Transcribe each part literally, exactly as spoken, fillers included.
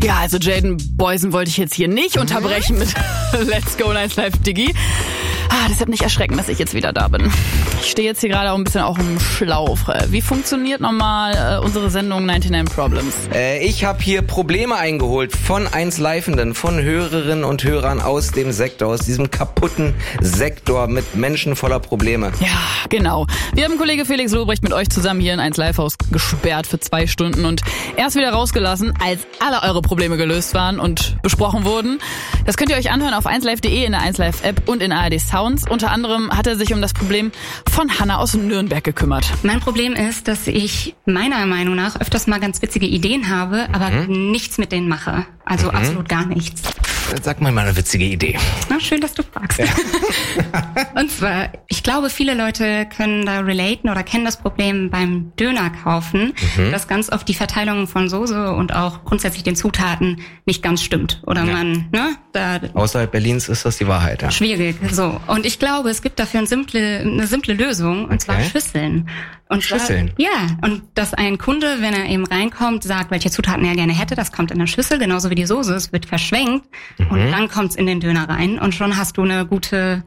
Ja, also Jaden Boysen wollte ich jetzt hier nicht unterbrechen mit Let's Go eins Live Diggi. Ah, deshalb nicht erschrecken, dass ich jetzt wieder da bin. Ich stehe jetzt hier gerade auch ein bisschen auch im Schlauch. Wie funktioniert nochmal äh, unsere Sendung neunundneunzig Problems? Äh, ich habe hier Probleme eingeholt von eins Livenden, von Hörerinnen und Hörern aus dem Sektor, aus diesem kaputten Sektor mit Menschen voller Probleme. Ja, genau. Wir haben Kollege Felix Lobrecht mit euch zusammen hier in eins Live Haus gesperrt für zwei Stunden und erst wieder rausgelassen, als alle eure Probleme gelöst waren und besprochen wurden. Das könnt ihr euch anhören auf eins live punkt de, in der eins Live App und in A R D Sounds. Unter anderem hat er sich um das Problem von Hanna aus Nürnberg gekümmert. Mein Problem ist, dass ich meiner Meinung nach öfters mal ganz witzige Ideen habe, aber mhm. nichts mit denen mache. Also mhm. absolut gar nichts. Sag mal mal eine witzige Idee. Na, schön, dass du fragst. Ja. Und zwar, ich glaube, viele Leute können da relaten oder kennen das Problem beim Döner kaufen, mhm. dass ganz oft die Verteilung von Soße und auch grundsätzlich den Zutaten nicht ganz stimmt. Oder ja. man, ne, da... Außerhalb Berlins ist das die Wahrheit, ja. Schwierig, so. Und ich glaube, es gibt dafür eine simple, eine simple Lösung, und okay. zwar Schüsseln. Und Schüsseln? Zwar, ja, und dass ein Kunde, wenn er eben reinkommt, sagt, welche Zutaten er gerne hätte, das kommt in der Schüssel, genauso wie die Soße, es wird verschwenkt mhm. und dann kommt's in den Döner rein und schon hast du eine gute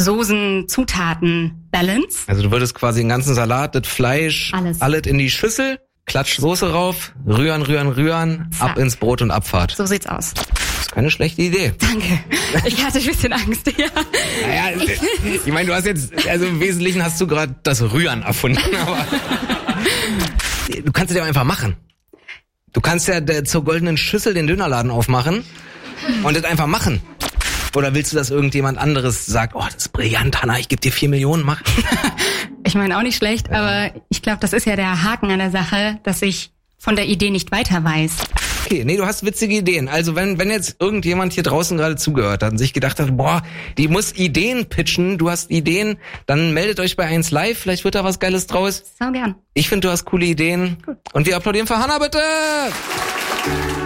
Soßen-Zutaten-Balance. Also du würdest quasi den ganzen Salat, das Fleisch, alles, alles in die Schüssel, klatsch Soße rauf, rühren, rühren, rühren, Zack. Ab ins Brot und Abfahrt. So sieht's aus. Das ist keine schlechte Idee. Danke. Ich hatte ein bisschen Angst, ja. Naja, ich, ich meine, du hast jetzt, also im Wesentlichen hast du gerade das Rühren erfunden, aber du kannst es ja einfach machen. Du kannst ja zur goldenen Schüssel den Dönerladen aufmachen und das einfach machen. Oder willst du, dass irgendjemand anderes sagt, oh, das ist brillant, Hanna, ich gebe dir vier Millionen, mach. Ich meine auch nicht schlecht, ja. aber ich glaube, das ist ja der Haken an der Sache, dass ich von der Idee nicht weiter weiß. Okay, nee, du hast witzige Ideen. Also wenn wenn jetzt irgendjemand hier draußen gerade zugehört hat und sich gedacht hat, boah, die muss Ideen pitchen, du hast Ideen, dann meldet euch bei eins Live, vielleicht wird da was Geiles draus. Sau gern. Ich finde, du hast coole Ideen. Gut. Und wir applaudieren für Hanna, bitte!